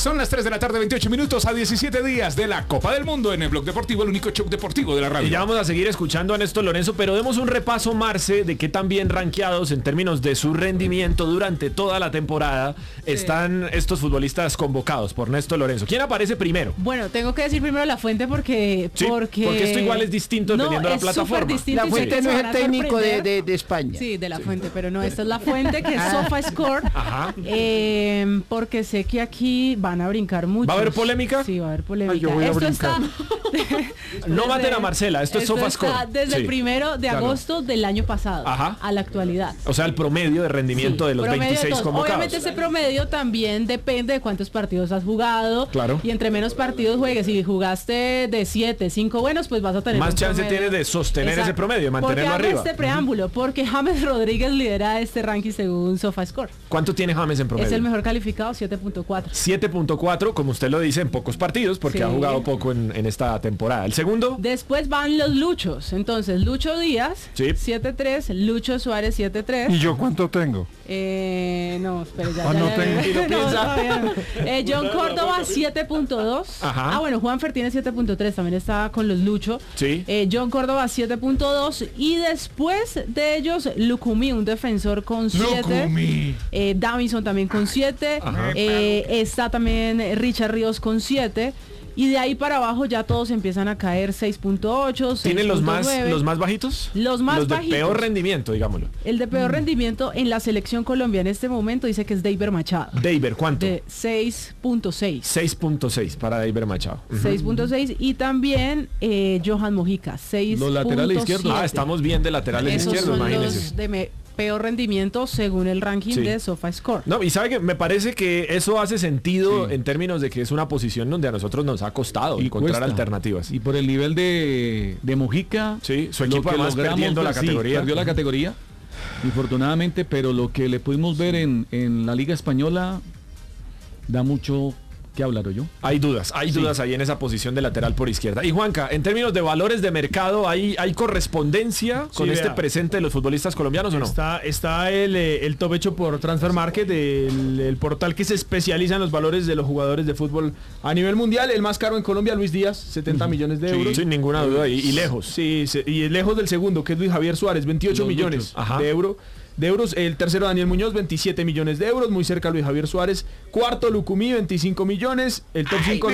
Son las 3 de la tarde, 28 minutos a 17 días de la Copa del Mundo en el Blog Deportivo, el único show deportivo de la radio. Y ya vamos a seguir escuchando a Néstor Lorenzo, pero demos un repaso, Marce, de qué tan bien rankeados en términos de su rendimiento durante toda la temporada están estos futbolistas convocados por Néstor Lorenzo. ¿Quién aparece primero? Bueno, tengo que decir primero la fuente porque esto igual es distinto dependiendo de la plataforma. La fuente no es el técnico de España. Sí, de la fuente, pero no, esta es la fuente que es SofaScore. Ajá. Porque sé que aquí van a brincar mucho. ¿Va a haber polémica? Sí, va a haber polémica. Yo voy a esto brincar. está No maten a Marcela, esto es SofaScore. Está desde el 1 de agosto del año pasado a la actualidad. O sea, el promedio de rendimiento de los 26 convocados. Obviamente ese promedio también depende de cuántos partidos has jugado. Claro. Y entre menos partidos juegues, si jugaste de 7, 5 buenos, pues vas a tener más chance tienes de sostener ese promedio, de mantenerlo arriba. Este preámbulo, porque James Rodríguez lidera este ranking según SofaScore. ¿Cuánto tiene James en promedio? Es el mejor calificado, 7.4. 7.4, como usted lo dice, en pocos partidos, porque ha jugado poco en esta temporada. ¿El segundo? Después van los Luchos. Entonces, Lucho Díaz, 7.3, Lucho Suárez, 7.3. ¿Y yo cuánto tengo? No, espere, ya. No tengo. ¿Y lo piensa? John Córdoba, 7.2. Bueno, Juanfer tiene 7.3, también está con los Lucho. Sí. John Córdoba, 7.2. Y después de ellos, Lucumí, un defensor con 7. Davinson también con 7. Está también Richard Ríos con 7. Y de ahí para abajo ya todos empiezan a caer 6.8, ¿Tienen los más bajitos? Los más bajitos. De peor rendimiento, digámoslo. El de peor rendimiento en la selección Colombia en este momento dice que es Deiber Machado. Deiber, ¿cuánto? De 6.6. 6.6 para Deiber Machado. 6.6 y también Johan Mojica, 6.7. Los laterales izquierdos. Estamos bien de laterales izquierdos, imagínense. Los de peor rendimiento según el ranking de SofaScore. No, y sabe que me parece que eso hace sentido en términos de que es una posición donde a nosotros nos ha costado encontrar alternativas. Y por el nivel de Mojica, su equipo además perdiendo la categoría. Perdió la categoría, infortunadamente, pero lo que le pudimos ver en la Liga Española da mucho que hablar, yo. Hay dudas ahí en esa posición de lateral por izquierda. Y Juanca, en términos de valores de mercado, ¿hay correspondencia con este presente de los futbolistas colombianos o no? Está el top hecho por Transfer Market, el portal que se especializa en los valores de los jugadores de fútbol a nivel mundial. El más caro en Colombia, Luis Díaz, 70 millones de euros. Sin ninguna duda, y lejos. Sí, y lejos del segundo, que es Luis Javier Suárez, 28 millones de euros. El tercero, Daniel Muñoz, 27 millones de euros, muy cerca Luis Javier Suárez. Cuarto, Lucumí, 25 millones. El top 5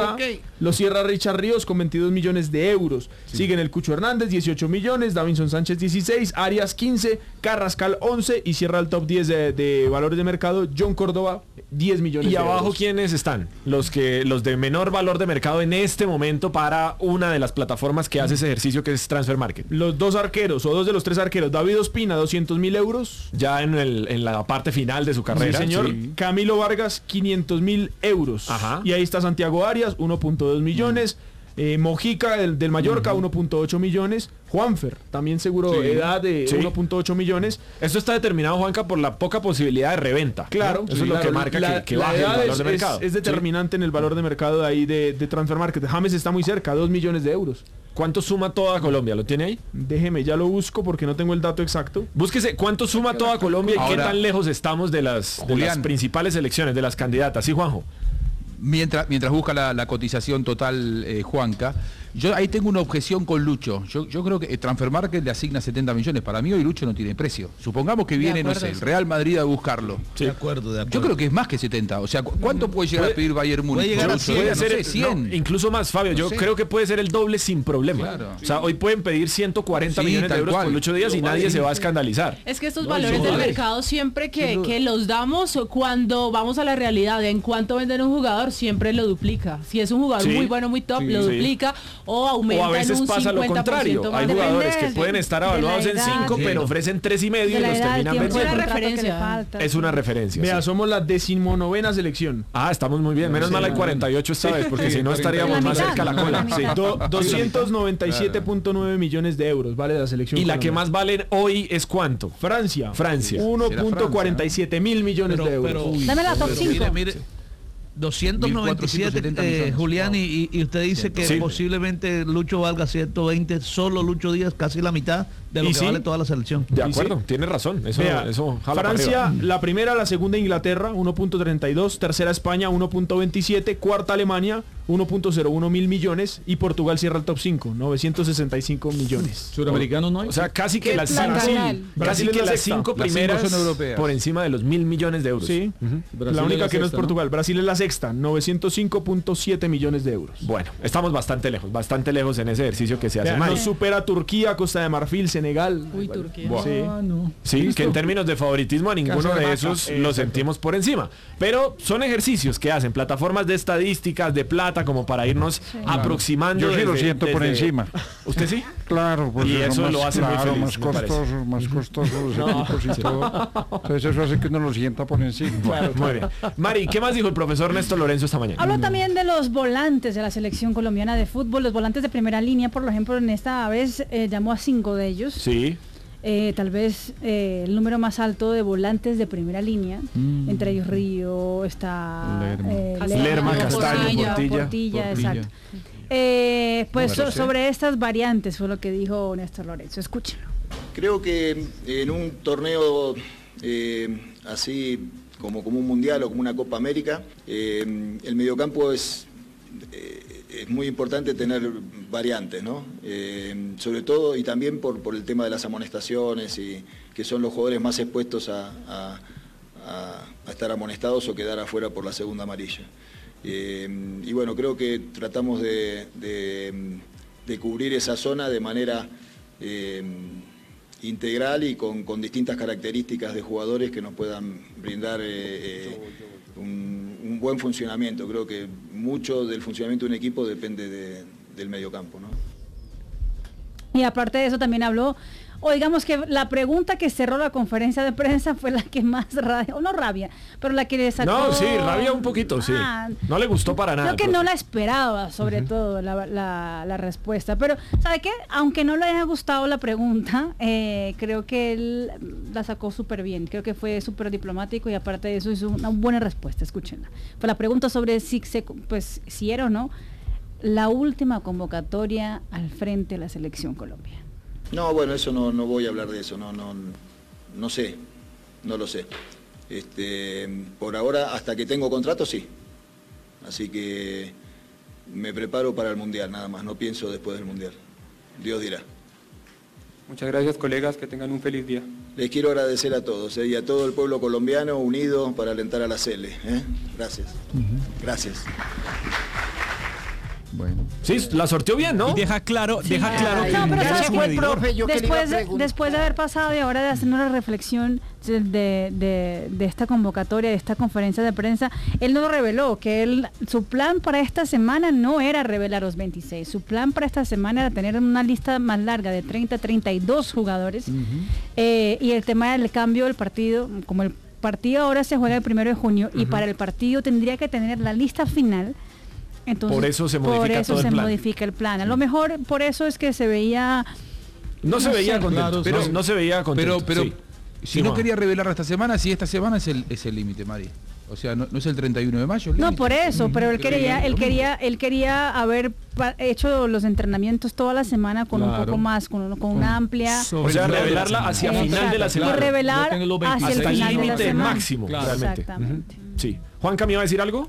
lo cierra Richard Ríos con 22 millones de euros. Siguen el Cucho Hernández, 18 millones, Davinson Sánchez, 16, Arias, 15, Carrascal, 11 y cierra el top 10 de valores de mercado, John Córdoba, 10 millones de euros. ¿Y abajo quiénes están? Los de menor valor de mercado en este momento para una de las plataformas que hace ese ejercicio, que es Transfer Market. Los dos arqueros, o dos de los tres arqueros. David Ospina, 200.000 euros. Ya en la parte final de su carrera. Sí, señor. Sí. Camilo Vargas, 500.000 euros. Y ahí está Santiago Arias, 1.2 millones. Mojica del Mallorca, 1.8 millones. Juanfer, también seguro edad de 1.8 millones. Esto está determinado, Juanca, por la poca posibilidad de reventa. Claro. Eso es lo que marca que baje el valor de mercado. Es determinante en el valor de mercado de ahí de Transfer Market. James está muy cerca, 2 millones de euros. ¿Cuánto suma toda Colombia? ¿Lo tiene ahí? Déjeme, ya lo busco porque no tengo el dato exacto. Búsquese cuánto suma toda Colombia y qué tan lejos estamos de las principales selecciones, de las candidatas. Sí, Juanjo. Mientras busca la cotización total, Juanca, yo ahí tengo una objeción con Lucho. Yo creo que Transfer Market le asigna 70 millones. Para mí hoy Lucho no tiene precio. Supongamos que viene, no sé, el Real Madrid a buscarlo. De acuerdo. Yo creo que es más que 70. O sea, ¿cuánto puede llegar a pedir Bayern Múnich? Puede llegar a 100, puede ser 100. Incluso más, Fabio. Yo creo que puede ser el doble sin problema. Claro. O sea, hoy pueden pedir 140 millones de euros por Lucho Díaz y nadie se va a escandalizar. Es que estos valores del mercado siempre que los damos, cuando vamos a la realidad de en cuánto venden un jugador, siempre lo duplica. Si es un jugador muy bueno, muy top, lo duplica o aumenta. O a veces pasa lo contrario. Hay jugadores que pueden estar evaluados en 5, pero ofrecen 3,5 y los terminan vendiendo. Es una referencia. Vea, somos la 19ª selección. Estamos muy bien. Menos mal hay 48 esta vez, porque si no estaríamos más cerca a la cola. 297.9 millones de euros vale la selección. ¿Y la que más vale hoy es cuánto? Francia. 1.47 mil millones de euros. Dame la top 5. Mire. 297, Julián, y usted dice que posiblemente Lucho valga 120, solo Lucho Díaz, casi la mitad de lo que vale toda la selección. De acuerdo, tiene razón. Eso jala Francia, la primera, la segunda Inglaterra, 1.32, tercera España, 1.27, cuarta Alemania, 1.01 mil millones, y Portugal cierra el top 5, 965 millones. ¿Suramericanos no hay? O sea, casi que las cinco primeras son europeas. por encima de los 1.000 millones de euros. Sí, la única que no es Portugal. Brasil es la sexta, 905.7 millones de euros. Bueno, estamos bastante lejos en ese ejercicio que se hace. Nos supera Turquía, Costa de Marfil, Senegal. Uy, Turquía. Sí, que en términos de favoritismo a ninguno de esos lo sentimos por encima. Pero son ejercicios que hacen plataformas de estadísticas, de plata, como para irnos aproximando. Yo sí lo siento por encima. ¿Usted sí? Claro, pues y eso lo hace muy feliz, más costosos los equipos y todo. Entonces eso hace que uno lo sienta por encima. Claro, muy bien. Mari, ¿qué más dijo el profesor Néstor Lorenzo esta mañana? Habló también de los volantes de la selección colombiana de fútbol, los volantes de primera línea, por ejemplo, en esta vez llamó a 5 de ellos. Sí. Tal vez el número más alto de volantes de primera línea, entre ellos Río, está Lerma, Castaño, Portilla. Exacto. Pues sobre estas variantes fue lo que dijo Néstor Lorenzo. Escúchenlo. Creo que en un torneo así como un mundial o como una Copa América, el mediocampo es muy importante tener variantes, ¿no? Sobre todo y también por el tema de las amonestaciones, y que son los jugadores más expuestos a estar amonestados o quedar afuera por la segunda amarilla. Y bueno, creo que tratamos de cubrir esa zona de manera integral y con distintas características de jugadores que nos puedan brindar un buen funcionamiento. Creo que mucho del funcionamiento de un equipo depende del mediocampo, ¿no? Y aparte de eso también habló, o digamos que la pregunta que cerró la conferencia de prensa fue la que más rabia, o no rabia, pero la que le sacó... No, sí, rabia un poquito, sí. No le gustó para nada. Creo que no la esperaba, sobre todo, la respuesta. Pero, ¿sabe qué? Aunque no le haya gustado la pregunta, creo que él la sacó súper bien. Creo que fue súper diplomático y aparte de eso hizo una buena respuesta. Escúchenla. Fue la pregunta sobre si era o no la última convocatoria al frente de la selección Colombia. No, bueno, eso no voy a hablar de eso, no sé, no lo sé. Por ahora, hasta que tengo contrato, sí. Así que me preparo para el Mundial, nada más, no pienso después del Mundial. Dios dirá. Muchas gracias, colegas, que tengan un feliz día. Les quiero agradecer a todos y a todo el pueblo colombiano unido para alentar a la Sele. Gracias. Gracias. Bueno. Sí, la sorteó bien, ¿no? Y deja claro que después de haber pasado y ahora de hacer una reflexión de esta convocatoria, de esta conferencia de prensa, él nos reveló que su plan para esta semana no era revelar los 26, su plan para esta semana era tener una lista más larga de 32 jugadores, y el tema del cambio del partido, como el partido ahora se juega el 1 de junio, y para el partido tendría que tener la lista final. Entonces, por eso se modifica el plan. A lo mejor por eso es que se veía... No se veía contento. Pero si no quería revelarlo esta semana, si esta semana es el límite, Mari. O sea, no es el 31 de mayo. No, por eso, pero él quería haber hecho los entrenamientos toda la semana con un poco más, con una amplia... O sea, revelarla hacia final de la semana. Y revelar hacia el final límite de la semana. máximo. Exactamente. Sí. Juanca, ¿me iba a decir algo?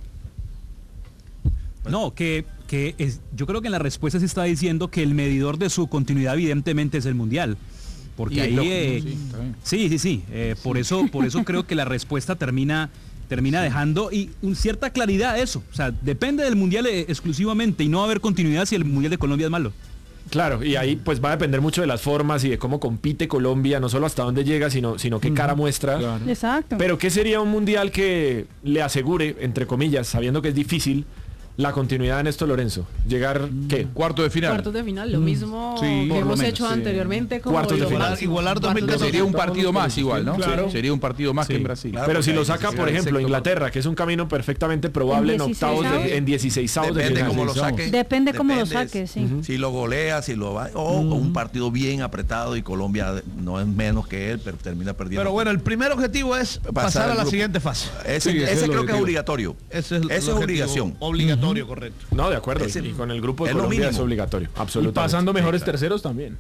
No, yo creo que en la respuesta se está diciendo que el medidor de su continuidad evidentemente es el Mundial. Porque ahí... Sí. Por eso creo que la respuesta termina dejando cierta claridad a eso. O sea, depende del Mundial exclusivamente y no va a haber continuidad si el Mundial de Colombia es malo. Claro, y ahí pues va a depender mucho de las formas y de cómo compite Colombia, no solo hasta dónde llega, sino qué cara muestra. Claro. Exacto. Pero ¿qué sería un Mundial que le asegure, entre comillas, sabiendo que es difícil, la continuidad de Néstor Lorenzo? Llegar, ¿qué? Cuarto de final. Cuartos de final, lo mismo que hemos hecho anteriormente. Como cuartos de final. Igualar 2014. Sería un partido más igual, ¿no? Claro. Sería un partido más que en Brasil. Claro, pero si lo saca, por ejemplo, Inglaterra, que es un camino perfectamente probable en octavos, en 16avos de final. Depende cómo lo saque. Depende cómo lo saque, sí. Si lo golea, si lo va, o un partido bien apretado, y Colombia no es menos que él, pero termina perdiendo. Pero bueno, el primer objetivo es pasar a la siguiente fase. Ese creo que es obligatorio. Esa es obligación. Obligatorio, correcto. No, de acuerdo. Y con el grupo de Colombia es obligatorio. Absolutamente. Y pasando mejores terceros también.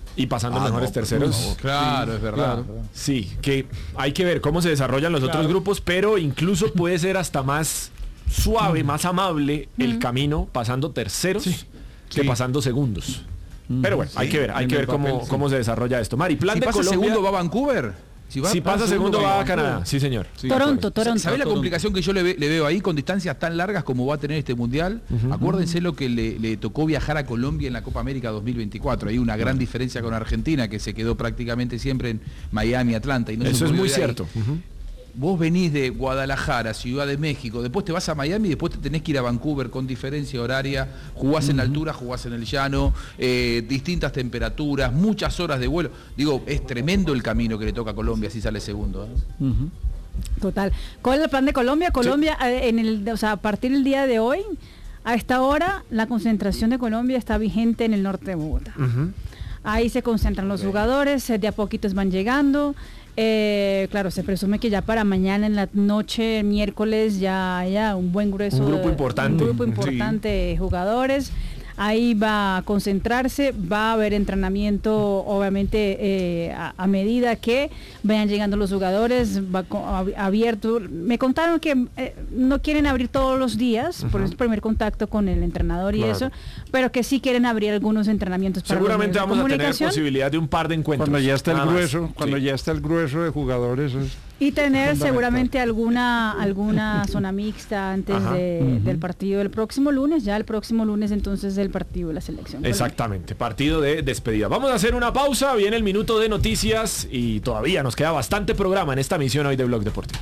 Y pasando mejores terceros. Claro, es verdad. Sí, que hay que ver cómo se desarrollan los otros grupos, pero incluso puede ser hasta más suave, más amable el camino pasando terceros que pasando segundos. Pero bueno, hay que ver cómo se desarrolla esto. Mari, plan si de pasa Colombia. segundo va a Vancouver. Si pasa segundo va a Canadá. Sí, señor. Toronto. ¿Sabés la complicación que yo le veo ahí con distancias tan largas como va a tener este mundial? Acuérdense lo que le tocó viajar a Colombia en la Copa América 2024. Hay una gran diferencia con Argentina, que se quedó prácticamente siempre en Miami, Atlanta. Y no eso es muy cierto. Vos venís de Guadalajara, Ciudad de México, después te vas a Miami y después te tenés que ir a Vancouver con diferencia horaria, jugás en la altura, jugás en el llano, distintas temperaturas, muchas horas de vuelo. Digo, es tremendo el camino que le toca a Colombia si sale segundo. Total. ¿Cuál es el plan de Colombia? Colombia, a partir del día de hoy, a esta hora, la concentración de Colombia está vigente en el norte de Bogotá. Ahí se concentran los jugadores, de a poquitos van llegando. Claro, se presume que ya para mañana en la noche, miércoles, ya haya un grupo importante de jugadores. Ahí va a concentrarse, va a haber entrenamiento, obviamente, a medida que vayan llegando los jugadores, va abierto. Me contaron que no quieren abrir todos los días, por el primer contacto con el entrenador y eso, pero que sí quieren abrir algunos entrenamientos para seguramente vamos a tener posibilidad de un par de encuentros. Cuando ya está el grueso de jugadores. Y tener seguramente alguna zona mixta antes del partido del próximo lunes, ya el próximo lunes entonces el partido de la selección. Exactamente, partido de despedida. Vamos a hacer una pausa, viene el minuto de noticias y todavía nos queda bastante programa en esta misión hoy de Blog Deportivo.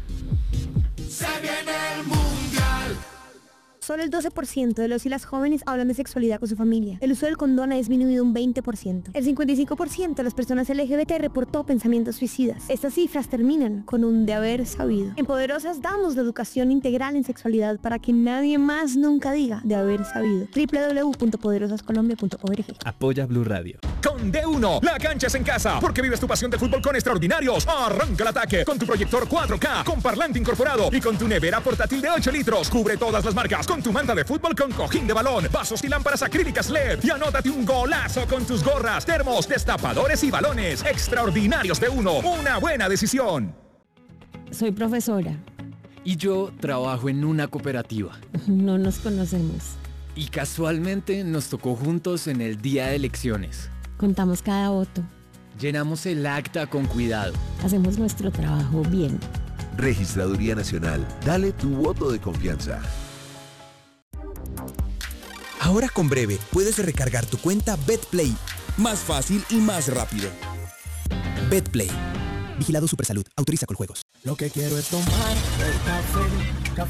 Se viene el mundial. Solo el 12% de los y las jóvenes hablan de sexualidad con su familia. El uso del condón ha disminuido un 20%. El 55% de las personas LGBT reportó pensamientos suicidas. Estas cifras terminan con un de haber sabido. En Poderosas damos la educación integral en sexualidad para que nadie más nunca diga de haber sabido. www.poderosascolombia.org. Apoya Blue Radio. Con D1, la cancha es en casa, porque vives tu pasión del fútbol con extraordinarios. Arranca el ataque con tu proyector 4K, con parlante incorporado y con tu nevera portátil de 8 litros. Cubre todas las marcas con tu manta de fútbol con cojín de balón, vasos y lámparas acrílicas LED. Y anótate un golazo con tus gorras, termos, destapadores y balones. Extraordinarios D1, una buena decisión. Soy profesora. Y yo trabajo en una cooperativa. No nos conocemos. Y casualmente nos tocó juntos en el día de elecciones. Contamos cada voto. Llenamos el acta con cuidado. Hacemos nuestro trabajo bien. Registraduría Nacional. Dale tu voto de confianza. Ahora con Breve puedes recargar tu cuenta BetPlay. Más fácil y más rápido. BetPlay. Vigilado Supersalud. Autoriza con juegos. Lo que quiero es tomar el café